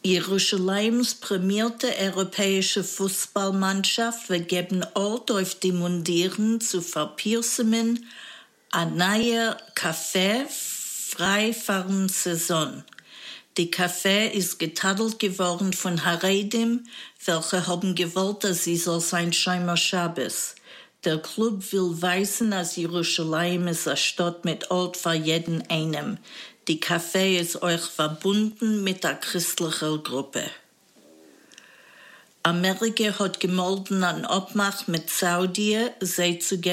Jerusalems prämierte europäische Fußballmannschaft vergeben Ort auf die Mundieren zu verpiersemen eine neue Kaffee-Freifahren-Saison. Die Kaffee ist getadelt geworden von Haredim, welche haben gewollt, dass sie soll sein Scheimer Schabes. Der Club will weisen, dass Jerusalem ist eine Stadt mit Ort für jeden einem. Die Kaffee ist euch verbunden mit der christlichen Gruppe. Amerika hat gemolden an Abmach mit Saudi, sie zu geben